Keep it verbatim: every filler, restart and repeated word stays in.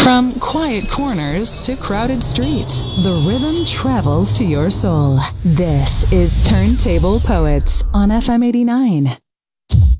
From quiet corners to crowded streets, the rhythm travels to your soul. This is Turntable Poets on F M eighty-nine.